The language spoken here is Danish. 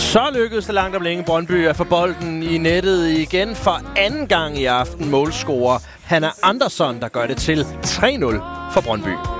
Så lykkedes det langt om længe Brøndby at få bolden i nettet igen for anden gang i aften. Målscorer Hanna Andersson, der gør det til 3-0 for Brøndby.